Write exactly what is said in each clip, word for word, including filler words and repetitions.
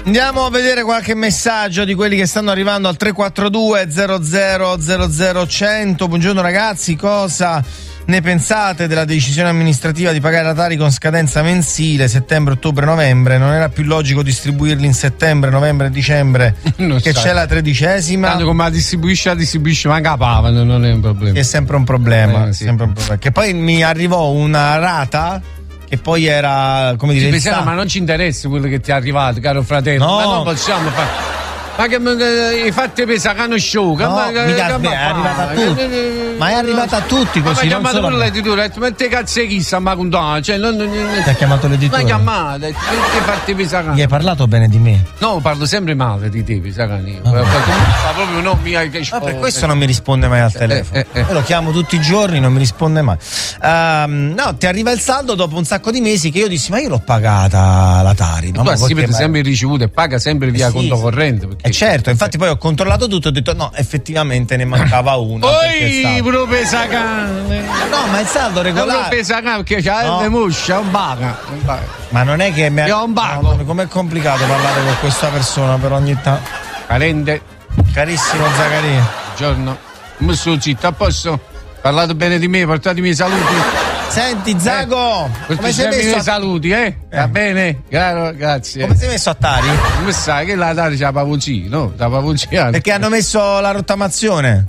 Andiamo a vedere qualche messaggio di quelli che stanno arrivando al tre quattro due zero zero zero zero cento. Buongiorno ragazzi, cosa ne pensate della decisione amministrativa di pagare la Tari con scadenza mensile, settembre, ottobre, novembre? Non era più logico distribuirli in settembre, novembre e dicembre non che sai. C'è la tredicesima? Tanto come la distribuisce, la distribuisce, ma capava, non è un problema. È sempre un problema, Eh, sì. sempre un problema. Che poi mi arrivò una rata che poi era, come dire, Sì, il pensiamo, sa- ma non ci interessa quello che ti è arrivato, caro fratello. No. Ma non possiamo fare. Ma che hai fatto pesa che non sciocca? No, ma che, mica che è ma arrivata a fa? tutti. Che- Ma è arrivata a tutti Ma così, mi ha non chiamato solo a pure me. l'editore, ha detto, ma te cazzo chi sta ma contando? Cioè, non, non, non, Ti ha chiamato l'editore? Ma chiamate, perché fatti pesa che? Gli hai parlato bene di me? No, parlo sempre male di te, pesa che. Ma proprio non mi hai Ma per questo non mi risponde mai al telefono. eh, eh. Io lo chiamo tutti i giorni, non mi risponde mai. Ehm, no, ti arriva il saldo dopo un sacco di mesi che io dissi, ma io l'ho pagata la Tari. Tu hai sempre, sempre ricevuto e paga sempre via Eh sì, conto sì. corrente. Perché... Eh certo, infatti poi ho controllato tutto e ho detto no, effettivamente ne mancava uno. perché è Poi, stato- proprio pesa cane. No, ma il saldo Non lo regolare. pesa cane perché c'ha No. le musce, è un baga. un baga. Ma non è che mi Io ho un baco. no, com'è complicato parlare con questa persona per ogni tanto. Carente, Carissimo Zaccaria. buongiorno. Come sto zitto, a posto? Parlate bene di me, portatemi i saluti. Senti Zago, come Portatemi sei messo i a... saluti, eh? Va bene? Gra- grazie. come sei messo a Tari? Come sai che la Tari c'ha la pavoncina, no? La pavoncina. Perché hanno messo la rottamazione.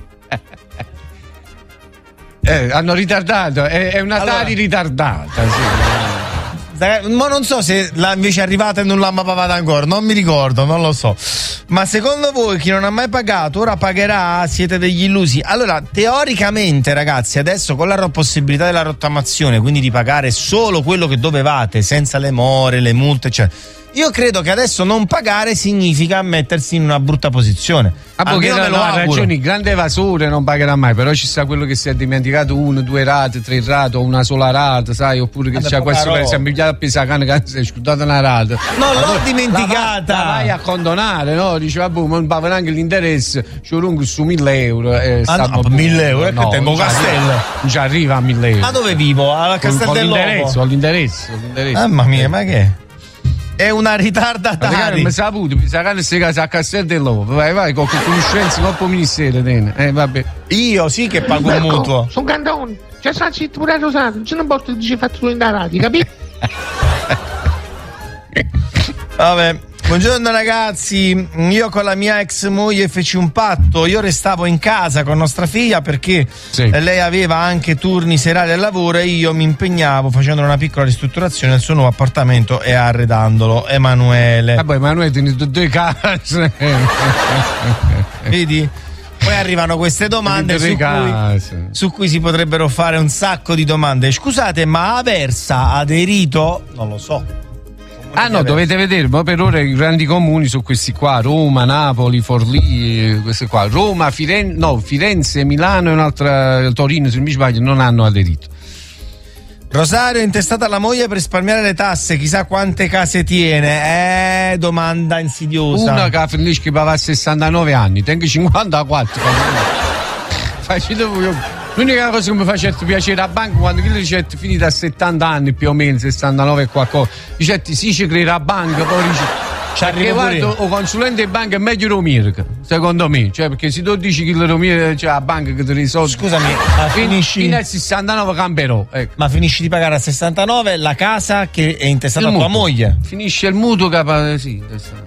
Eh, hanno ritardato, è, è una Allora- Tari ritardata, sì. Zaga- Ma non so se la invece è arrivata e non l'ha mai pagata ancora, non mi ricordo, non lo so. Ma secondo voi chi non ha mai pagato ora pagherà? Siete degli illusi? Allora, teoricamente, ragazzi, adesso con la ro- possibilità della rottamazione, quindi di pagare solo quello che dovevate, senza le more, le multe, eccetera. Io credo che adesso non pagare significa mettersi in una brutta posizione. Ah, perché Almeno me no, lo ha auguro. ragione, il grande evasore non pagherà mai, però ci sta quello che si è dimenticato uno, due rate, tre rate o una sola rata, sai, oppure che Vabbè, c'è poca questo per roba. esempio gli ha appesa cane che si è scudata una rata. Non l'ho Allora, dimenticata. La vai, la vai a condonare, no? Dice, vabbè, non paga neanche l'interesse, ci lungo su mille euro. Eh, Ah, no, stiamo per mille buoni. euro, è che tengo non ci Castello. arriva- Non ci arriva a mille euro. Ma dove vivo? Alla Con, Castel con del l'interesse, Lobo. con l'interesse, con l'interesse. Mamma mia, ma che? È una Ma ritardataria. mi sa pure, mi sa che si casa a Castel del Lobo. Vai, vai, con conoscenze troppo ministero, tene. Eh, vabbè. Io sì che pago un mutuo. Sono cantone, c'è sta zitto pure a Rosario, non ce ne posso dice fatto in darati, capito? Vabbè. Buongiorno ragazzi, io con la mia ex moglie feci un patto, io restavo in casa con nostra figlia perché Sì. lei aveva anche turni serali al lavoro e io mi impegnavo facendo una piccola ristrutturazione del suo nuovo appartamento e arredandolo. Emanuele. Vabbè, Emanuele, tieni due case. Vedi? Poi arrivano queste domande su Due cui, case. su cui si potrebbero fare un sacco di domande. Scusate, ma Aversa ha aderito? Non lo so. Ah no, dovete vedere, ma per ora i grandi comuni sono questi qua, Roma, Napoli, Forlì, eh, questi qua. Roma, Firenze, no, Firenze, Milano e un'altra, Torino, se non mi sbaglio, non hanno aderito. Rosario è intestata alla moglie per risparmiare le tasse, chissà quante case tiene. Eh, domanda insidiosa. Una che finisce che va a sessantanove anni, tengo cinquantaquattro. Facete voi. L'unica cosa che mi faceva piacere a banca quando chi ricette finita a settanta anni più o meno, sessantanove e qualcosa, dicetti sì ci crede a banca, poi dice Ci perché arrivo pure guarda, io. o consulente di banca è meglio Romirca, secondo me, cioè perché se tu dici che il Romirca c'è la banca che ti risolve, Scusami, ma fin- finisci, fino al sessantanove camperò, ecco. ma finisci di pagare a sessantanove la casa che è intestata Il a tua mutuo. moglie. Finisce il mutuo capo, sì, adesso.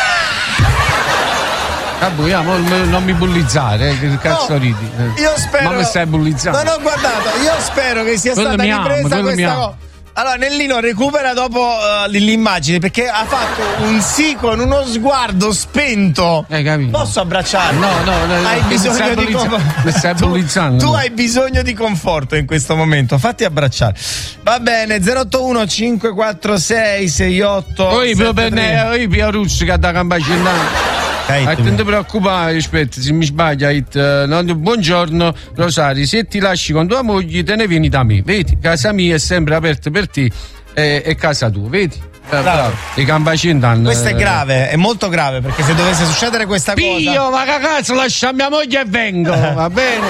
Ah, boh, io, mo- mo- non mi bullizzare, eh, che cazzo No, ridi? Eh. Io spero. Ma mi stai bullizzando? Non ho guardato, io spero che sia Quello stata mi ama, ripresa quello mi questa ama. cosa. Allora, Nellino recupera dopo uh, l'immagine perché ha fatto un sì con uno sguardo spento. Hai capito? Posso abbracciarlo? No, no, no, Hai mi bisogno stai di bullizza- conforto. mi stai Tu- bullizzando. Tu hai bisogno di conforto in questo momento. Fatti abbracciare. Va bene, zero otto uno cinque quattro sei sei otto. Poi più bene, io più russi che da campagina. Non ti preoccupare, aspetta, se mi sbaglio, it, uh, no, buongiorno Rosario, se ti lasci con tua moglie te ne vieni da me, vedi, casa mia è sempre aperta per te e, e casa tua, vedi? Eh, bravo. I campacini Questo è grave, è molto grave perché se dovesse succedere questa cosa. Pio, ma che cazzo, lascia mia moglie e vengo, va bene?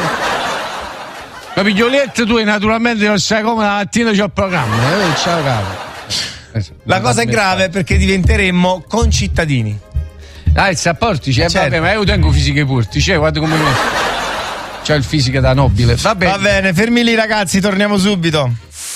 Ma piglioletto tu naturalmente non sai come la mattina c'ho il programma, eh? Ciao caro. La cosa è grave perché diventeremmo concittadini. Ah, il sapporti c'è, certo. Vabbè, ma io tengo fisiche purti, c'è, guarda come me. C'ho il fisico da nobile. Va bene. Va bene, fermi lì ragazzi, torniamo subito.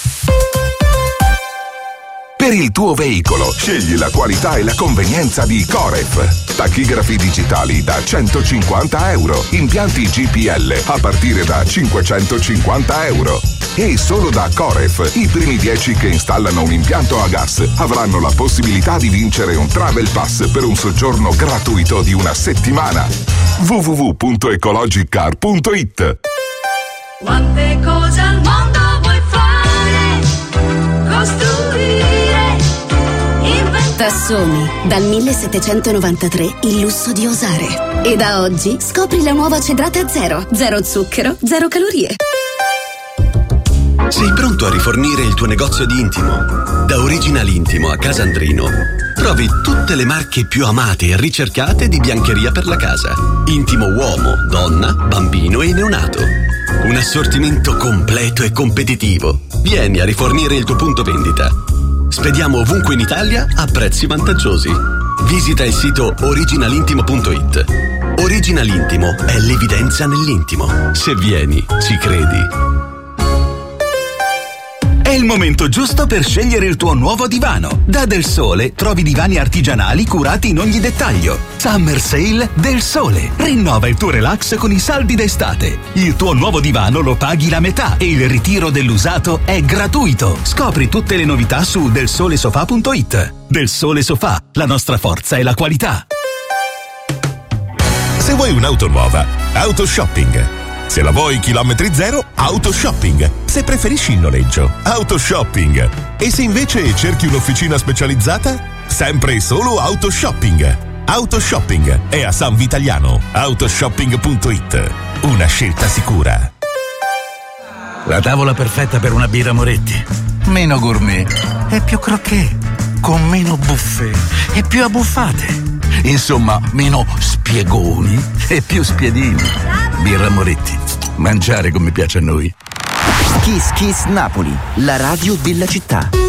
Per il tuo veicolo scegli la qualità e la convenienza di Coref. Tachigrafi digitali da centocinquanta euro, impianti G P L a partire da cinquecentocinquanta euro. E solo da Coref i primi dieci che installano un impianto a gas avranno la possibilità di vincere un Travel Pass per un soggiorno gratuito di una settimana. w w w punto ecologicar punto it. Quante cose al mondo vuoi fare? Costruire, inventare. Tassoni, dal millesettecentonovantatré il lusso di osare. E da oggi scopri la nuova cedrata zero, zero zucchero, zero calorie. Sei pronto a rifornire il tuo negozio di intimo? Da Original Intimo a Casandrino trovi tutte le marche più amate e ricercate di biancheria per la casa. Intimo uomo, donna, bambino e neonato. Un assortimento completo e competitivo. Vieni a rifornire il tuo punto vendita. Spediamo ovunque in Italia a prezzi vantaggiosi. Visita il sito original intimo punto it. Original Intimo è l'evidenza nell'intimo. Se vieni, ci credi. È il momento giusto per scegliere il tuo nuovo divano. Da Del Sole trovi divani artigianali curati in ogni dettaglio. Summer Sale Del Sole. Rinnova il tuo relax con i saldi d'estate. Il tuo nuovo divano lo paghi la metà e il ritiro dell'usato è gratuito. Scopri tutte le novità su del sole sofà punto it. Del Sole Sofà, la nostra forza è la qualità. Se vuoi un'auto nuova, Autoshopping. Se la vuoi chilometri zero, Autoshopping. Se preferisci il noleggio, Autoshopping. E se invece cerchi un'officina specializzata, sempre e solo Autoshopping. Autoshopping è a San Vitaliano. Autoshopping punto it. Una scelta sicura. La tavola perfetta per una birra Moretti. Meno gourmet e più croquet. Con meno buffet e più abbuffate. Insomma, meno spiegoni e più spiedini. Birra Moretti. Mangiare come piace a noi. Kiss Kiss Napoli, la radio della città.